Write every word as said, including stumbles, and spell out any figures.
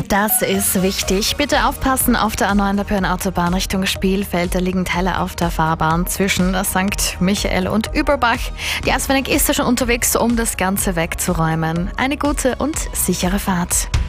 Das ist wichtig. Bitte aufpassen auf der A neun der Autobahn Richtung Spielfeld. Da liegen Teile auf der Fahrbahn zwischen Sankt Michael und Überbach. Die Asvenig ist ja schon unterwegs, um das Ganze wegzuräumen. Eine gute und sichere Fahrt.